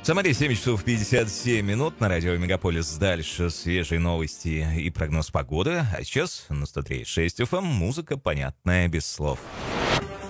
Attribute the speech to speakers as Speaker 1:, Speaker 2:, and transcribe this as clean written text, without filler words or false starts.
Speaker 1: Самаре 7 часов 57 минут на радио Мегаполис. Дальше свежие новости и прогноз погоды. А сейчас на 103.6 FM музыка, понятная без слов.